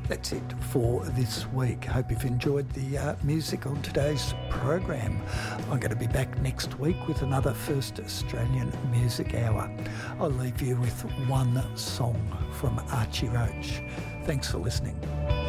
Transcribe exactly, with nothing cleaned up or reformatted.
That's it for this week. Hope you've enjoyed the uh, music on today's program. I'm going to be back next week with another First Australian Music Hour. I'll leave you with one song from Archie Roach. Thanks for listening.